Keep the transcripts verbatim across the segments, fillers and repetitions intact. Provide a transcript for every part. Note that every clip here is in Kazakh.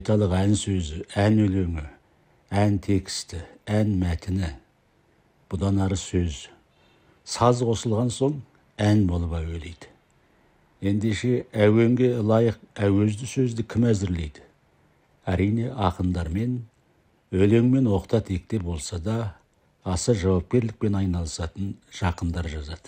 Айталық ән сөзі, ән өлеңі, ән тексті, ән мәтіні, бұдан ары сөз. Саз қосылған соң ән болып әуелейді. Ендеше әуенге лайық әуезді сөзді кім әзірлейді? Әрине ақындармен, өлеңмен оқта текте болса да, аса жауапкерлікпен айналысатын жақындар жазады.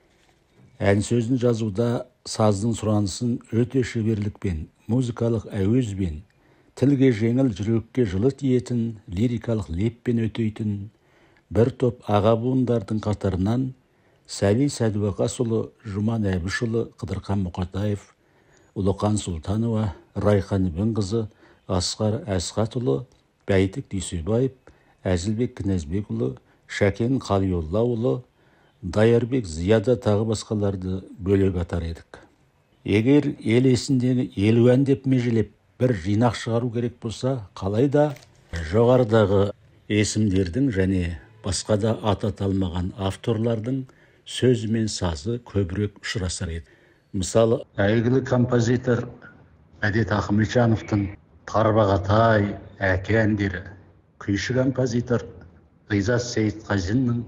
Ән сөзін жазуда саздың сұранысын өте шеберлікпен, музыкалық әуезбен, тілге жеңіл, жүрекке жылы тиетін, лирикалық леппен өтейтін бір топ аға буындардың қатарынан Сәби Сәдуақасұлы, Жұман Әбішұлы, Қыдырхан Мұқатаев, Ұлықан Сұлтанова, Райхан Ибінқызы, Асқар Әсқатұлы, Бәйтік Дүйсебаев, Әзілбек Кінәзбекұлы, Шәкен Қалиоллаұлы, Даярбек Зияда тағы басқаларды бөлек атар едік. Егер ел есіндегі елу ән деп межелеп бір жинақ шығару керек болса, қалайда жоғарыдағы есімдердің және басқа да аты аталмаған авторлардың сөзі мен сазы көбірек ұшырасар еді. Мысалы, әйгілі композитор Әдет Ахметжановтың Тарбағатай, Әке әндері, күйші композитор Ғизат Сейітқазиннің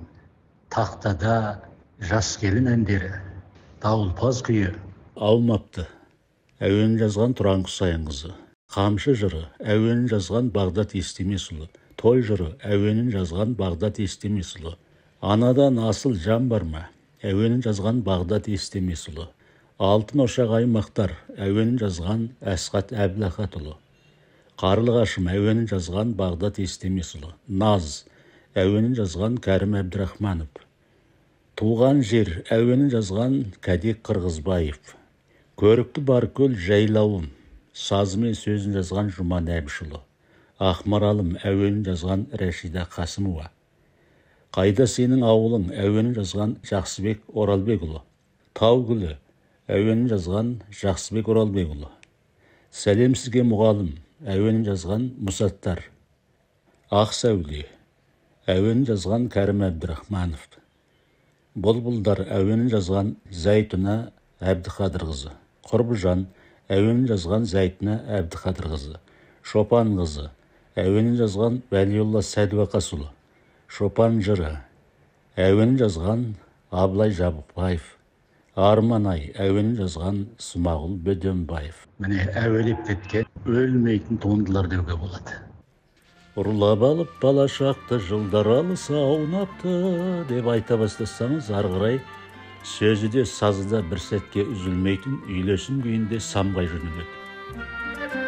Тақтада, Жас келін әндері, Дауылпаз күйі аумапты. Әуен жазған Тұран Құсайынқызы, Қамшы жыры, әуенін жазған Бағдат Естемесұлы, Той жыры, әуенін жазған Бағдат Естемесұлы, Анадан асыл жан бар ма, әуенін жазған Бағдат Естемесұлы, Алтын ошақ аймақтар, әуенін жазған Әсқат Әбілақатұлы, Қарлығашым, әуенін жазған Бағдат Естемесұлы, Наз, әуенін жазған Кәрім Әбдірахманов, Туған жер, әуенін жазған Кәдек Қырғызбаев, Көрікті бар көл жайлауым, сазы мен сөзін жазған Жұман Әбішұлы, Ақмаралым, әуенін жазған Рәшида Қасымова, Қайда сенің ауылың, әуенін жазған Жақсыбек Оралбекұлы, Тау гүлі, әуенін жазған Жақсыбек Оралбекұлы, Сәлем сізге мұғалім, әуенін жазған Мұсаттар, Ақ сәуле, әуенін жазған Кәрім Әбдірахманов, Бұлбұлдар, әуенін жазған Зәйтүна Әбдіқадырқызы, Құрбыжан, әуенін жазған Зәйтүна Әбдіқадырқызы, Шопан қызы, әуенін жазған Вәлиолла Сәдуақасұлы, Шопан жыры, әуенін жазған Абылай Жабықбаев, Арман-ай, әуенін жазған Смағұл Бөденбаев. Міне әуелеп кеткен өлмейтін туындылар деуге болады. Ұрлап алып бала шақты жылдар алыс аунапты деп айта бастасаңыз, ары қарай сөзі де сазы да бір сәтке үзілмейтін үйлесім күйінде самғай жөнеледі.